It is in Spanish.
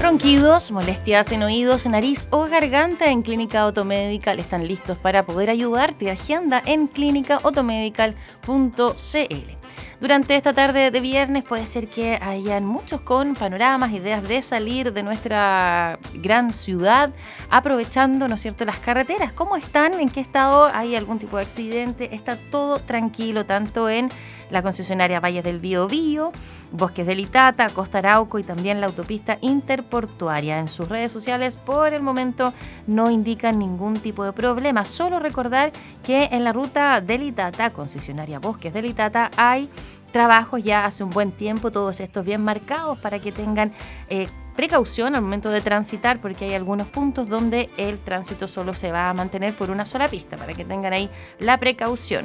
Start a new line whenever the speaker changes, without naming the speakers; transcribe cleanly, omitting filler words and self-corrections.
Ronquidos, molestias en oídos, nariz o garganta, en Clínica Otomedical están listos para poder ayudarte. Agenda en clínicaotomedical.cl. Durante esta tarde de viernes puede ser que hayan muchos con panoramas, ideas de salir de nuestra gran ciudad, aprovechando, ¿no es cierto?, las carreteras. ¿Cómo están? ¿En qué estado? ¿Hay algún tipo de accidente? Está todo tranquilo, tanto en la concesionaria Valles del Biobío, Bosques del Itata, Costa Arauco y también la autopista interportuaria. En sus redes sociales por el momento no indican ningún tipo de problema. Solo recordar que en la ruta del Itata, concesionaria Bosques del Itata, hay trabajos ya hace un buen tiempo, todos estos bien marcados para que tengan precaución al momento de transitar, porque hay algunos puntos donde el tránsito solo se va a mantener por una sola pista, para que tengan ahí la precaución.